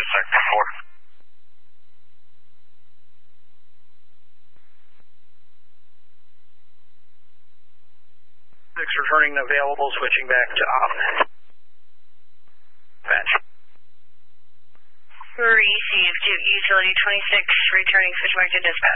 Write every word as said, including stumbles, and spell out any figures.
sector four. Six returning available, switching back to off. Patch. Received. Utility twenty-six, returning switch back to dispatch.